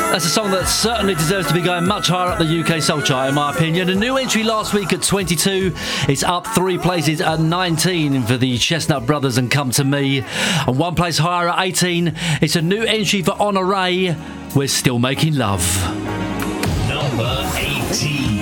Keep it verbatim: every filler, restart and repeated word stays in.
That's a song that certainly deserves to be going much higher up the U K Soul Chart, in my opinion. A new entry last week at twenty-two. It's up three places at nineteen for the Chestnut Brothers and Come To Me. And one place higher at eighteen. It's a new entry for Honor Ray. We're Still Making Love. Number eighteen.